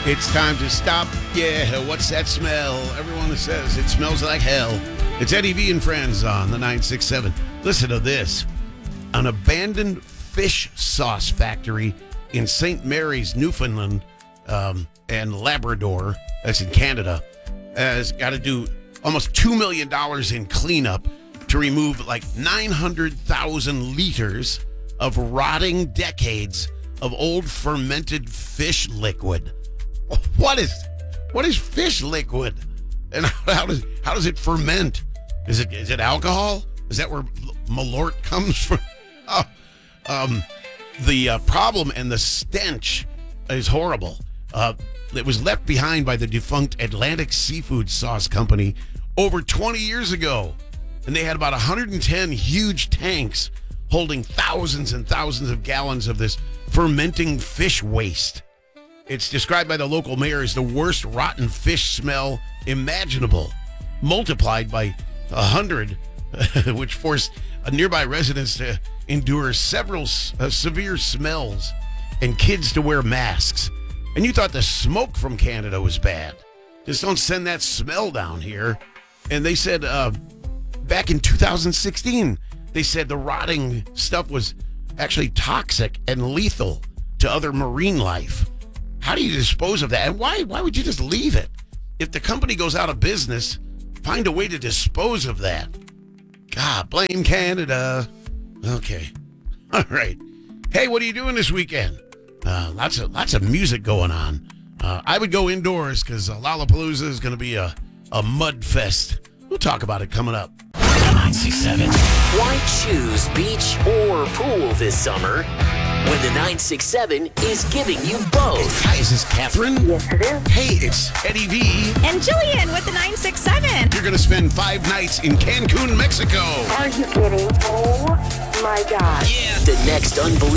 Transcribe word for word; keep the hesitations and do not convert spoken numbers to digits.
It's time to stop. Yeah, what's that smell? Everyone says it smells like hell. It's Eddie V and Friends on the nine six seven. Listen to this. An abandoned fish sauce factory in Saint Mary's, Newfoundland, um, and Labrador, that's in Canada, has got to do almost two million dollars in cleanup to remove like nine hundred thousand liters of rotting decades of old fermented fish liquid. What is what is fish liquid? And how does how does it ferment? Is it is it alcohol? Is that where Malort comes from? Oh, um, the uh, problem and the stench is horrible. Uh, it was left behind by the defunct Atlantic Seafood Sauce Company over twenty years ago. And they had about one hundred ten huge tanks holding thousands and thousands of gallons of this fermenting fish waste. It's described by the local mayor as the worst rotten fish smell imaginable, multiplied by one hundred, which forced nearby residents to endure several uh, severe smells and kids to wear masks. And you thought the smoke from Canada was bad. Just don't send that smell down here. And they said uh, back in two thousand sixteen, they said the rotting stuff was actually toxic and lethal to other marine life. How do you dispose of that? And why, why would you just leave it? If the company goes out of business, find a way to dispose of that. God, blame Canada. Okay. All right. Hey, what are you doing this weekend? Uh, lots of lots of music going on. Uh, I would go indoors because uh, Lollapalooza is going to be a, a mud fest. We'll talk about it coming up. nine six seven. Why choose beach or pool this summer when the nine six seven is giving you both? Hi, is this Catherine? Yes, it is. Hey, it's Eddie V. And Jillian with the nine six seven. You're going to spend five nights in Cancun, Mexico. Are you kidding? Oh, my God. Yeah. The next unbelievable